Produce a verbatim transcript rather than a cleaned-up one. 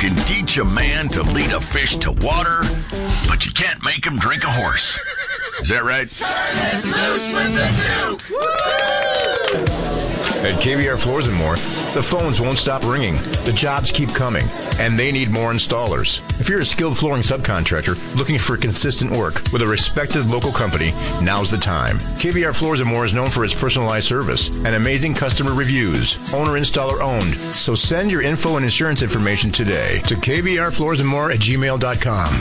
can teach a man to lead a fish to water, but you can't make him drink a horse. Is that right? Turn it loose with the Duke! Woo! At K B R Floors and More, the phones won't stop ringing. The jobs keep coming, and they need more installers. If you're a skilled flooring subcontractor looking for consistent work with a respected local company, now's the time. K B R Floors and More is known for its personalized service and amazing customer reviews. Owner-installer owned. So send your info and insurance information today to K B R Floors and More at gmail dot com.